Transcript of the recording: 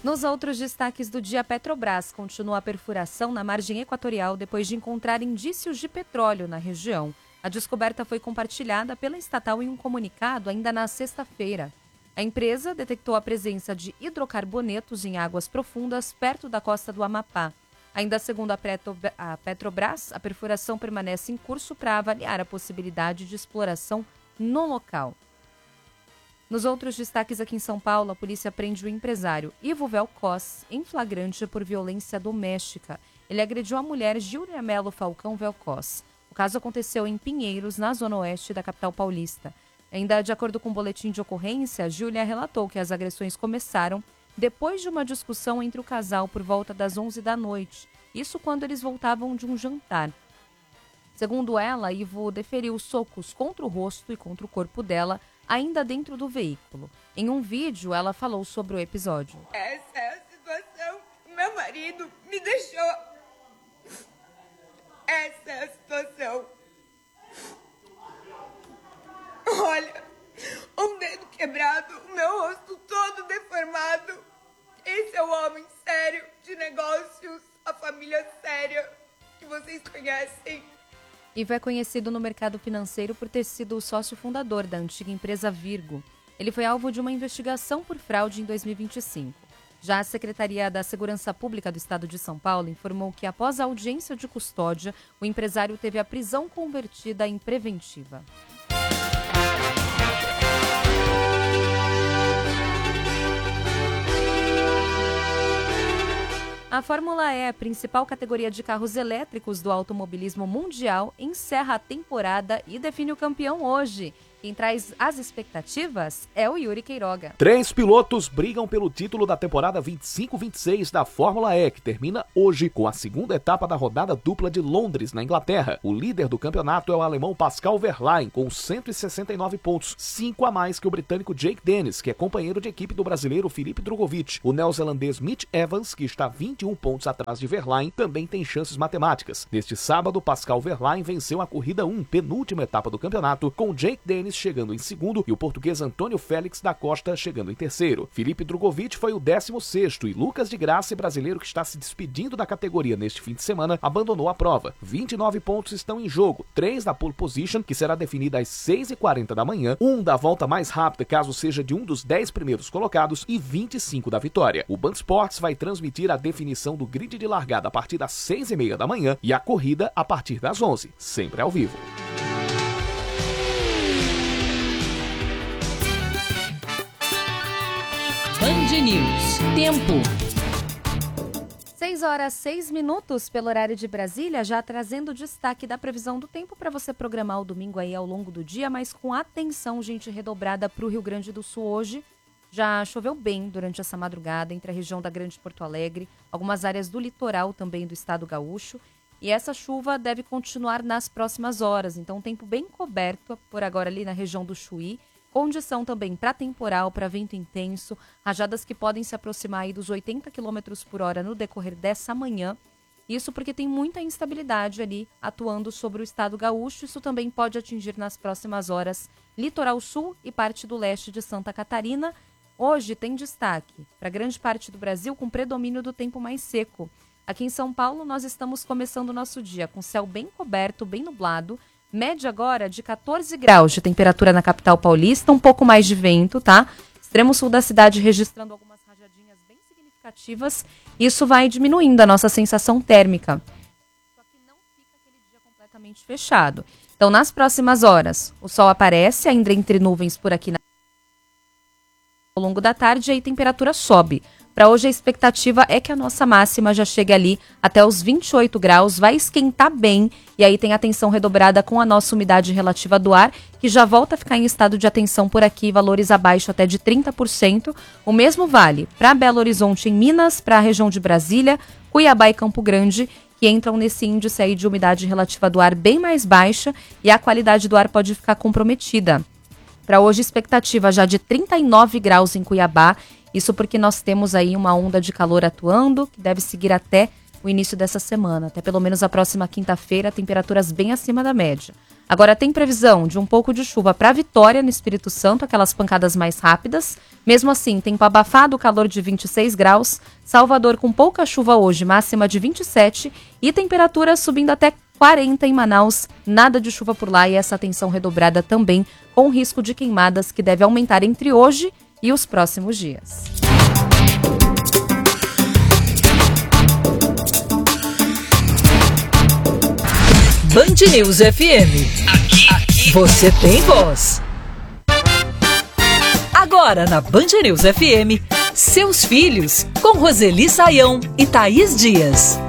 Nos outros destaques do dia, Petrobras continua a perfuração na margem equatorial depois de encontrar indícios de petróleo na região. A descoberta foi compartilhada pela estatal em um comunicado ainda na sexta-feira. A empresa detectou a presença de hidrocarbonetos em águas profundas perto da costa do Amapá. Ainda segundo a Petrobras, a perfuração permanece em curso para avaliar a possibilidade de exploração no local. Nos outros destaques aqui em São Paulo, a polícia prende o empresário Ivo Velcos em flagrante por violência doméstica. Ele agrediu a mulher Júlia Melo Falcão Velcos. O caso aconteceu em Pinheiros, na zona oeste da capital paulista. Ainda de acordo com o boletim de ocorrência, Júlia relatou que as agressões começaram depois de uma discussão entre o casal por volta das 11 da noite. Isso quando eles voltavam de um jantar. Segundo ela, Ivo deferiu socos contra o rosto e contra o corpo dela, ainda dentro do veículo. Em um vídeo, ela falou sobre o episódio. Essa é a situação. Meu marido me deixou. Essa é a situação. Olha, um dedo quebrado, o meu rosto todo deformado. Esse é o homem sério de negócios, a família séria que vocês conhecem. Ivo é conhecido no mercado financeiro por ter sido o sócio fundador da antiga empresa Virgo. Ele foi alvo de uma investigação por fraude em 2025. Já a Secretaria da Segurança Pública do Estado de São Paulo informou que, após a audiência de custódia, o empresário teve a prisão convertida em preventiva. A Fórmula E, a principal categoria de carros elétricos do automobilismo mundial, encerra a temporada e define o campeão hoje. Quem traz as expectativas é o Yuri Queiroga. 3 pilotos brigam pelo título da temporada 25-26 da Fórmula E, que termina hoje com a segunda etapa da rodada dupla de Londres, na Inglaterra. O líder do campeonato é o alemão Pascal Wehrlein, com 169 pontos, 5 a mais que o britânico Jake Dennis, que é companheiro de equipe do brasileiro Felipe Drugovich. O neozelandês Mitch Evans, que está 21 pontos atrás de Wehrlein, também tem chances matemáticas. Neste sábado, Pascal Wehrlein venceu a corrida 1, penúltima etapa do campeonato, com Jake Dennis chegando em segundo e o português Antônio Félix da Costa chegando em terceiro. Felipe Drugovich foi o 16º e Lucas de Graça, brasileiro que está se despedindo da categoria neste fim de semana, abandonou a prova. 29 pontos estão em jogo, 3 da pole position, que será definida às 6h40 da manhã, 1 da volta mais rápida, caso seja de um dos 10 primeiros colocados, e 25 da vitória. O Band Sports vai transmitir a definição do grid de largada a partir das 6h30 da manhã e a corrida a partir das 11h, sempre ao vivo. Band News. Tempo. 6h06 pelo horário de Brasília, já trazendo destaque da previsão do tempo para você programar o domingo aí ao longo do dia, mas com atenção, gente, redobrada para o Rio Grande do Sul hoje. Já choveu bem durante essa madrugada entre a região da Grande Porto Alegre, algumas áreas do litoral também do estado gaúcho. E essa chuva deve continuar nas próximas horas, então tempo bem coberto por agora ali na região do Chuí. Condição também para temporal, para vento intenso, rajadas que podem se aproximar aí dos 80 km por hora no decorrer dessa manhã. Isso porque tem muita instabilidade ali atuando sobre o estado gaúcho. Isso também pode atingir nas próximas horas litoral sul e parte do leste de Santa Catarina. Hoje tem destaque para grande parte do Brasil com predomínio do tempo mais seco. Aqui em São Paulo nós estamos começando o nosso dia com céu bem coberto, bem nublado. Média agora de 14 graus de temperatura na capital paulista, um pouco mais de vento, tá? Extremo sul da cidade registrando algumas rajadinhas bem significativas. Isso vai diminuindo a nossa sensação térmica. Só que não fica aquele dia completamente fechado. Então, nas próximas horas, o sol aparece, ainda entre nuvens por aqui ao longo da tarde, e aí a temperatura sobe. Para hoje a expectativa é que a nossa máxima já chegue ali até os 28 graus, vai esquentar bem e aí tem atenção redobrada com a nossa umidade relativa do ar, que já volta a ficar em estado de atenção por aqui, valores abaixo até de 30%. O mesmo vale para Belo Horizonte em Minas, para a região de Brasília, Cuiabá e Campo Grande, que entram nesse índice aí de umidade relativa do ar bem mais baixa e a qualidade do ar pode ficar comprometida. Para hoje, expectativa já de 39 graus em Cuiabá. Isso porque nós temos aí uma onda de calor atuando, que deve seguir até o início dessa semana, até pelo menos a próxima quinta-feira, temperaturas bem acima da média. Agora tem previsão de um pouco de chuva para Vitória, no Espírito Santo, aquelas pancadas mais rápidas. Mesmo assim, tempo abafado, calor de 26 graus. Salvador com pouca chuva hoje, máxima de 27. E temperatura subindo até 40 em Manaus. Nada de chuva por lá e essa atenção redobrada também com risco de queimadas que deve aumentar entre hoje e os próximos dias. Band News FM. Aqui você tem voz. Agora na Band News FM, Seus Filhos, com Roseli Saião e Thaís Dias.